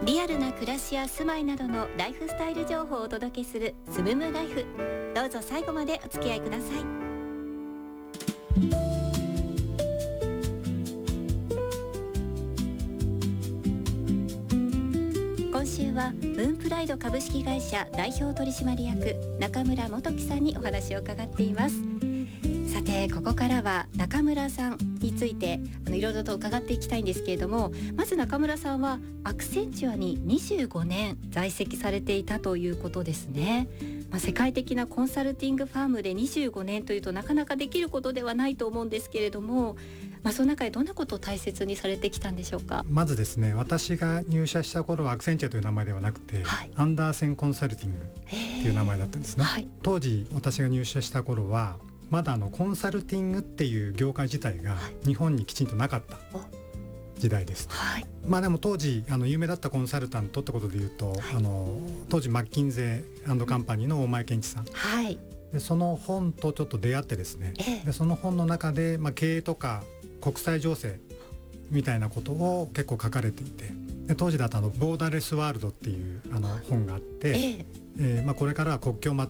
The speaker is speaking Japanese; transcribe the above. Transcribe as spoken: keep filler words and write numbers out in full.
リアルな暮らしや住まいなどのライフスタイル情報をお届けするスムムライフ。どうぞ最後までお付き合いください。今週はムーンプライド株式会社代表取締役中村元樹さんにお話を伺っています。さて、ここからは中村さんについてあのいろいろと伺っていきたいんですけれども、まず中村さんはアクセンチュアににじゅうごねん在籍されていたということですね。まあ、世界的なコンサルティングファームでにじゅうごねんというとなかなかできることではないと思うんですけれども、まあ、その中でどんなことを大切にされてきたんでしょうか。 まずですね、私が入社した頃はアクセンチュアという名前ではなくて、はい、アンダーセンコンサルティングっていう名前だったんですね、はい、当時私が入社した頃はまだあのコンサルティングっていう業界自体が日本にきちんとなかった時代です、はい、まあでも当時あの有名だったコンサルタントってことでいうと、はい、あの当時マッキンゼー&カンパニーの大前健一さん、はい、でその本とちょっと出会ってですね、ええ、でその本の中で、まあ、経営とか国際情勢みたいなことを結構書かれていて、で当時だとあのボーダーレスワールドっていうあの本があって、えええーまあ、これからは国境をまた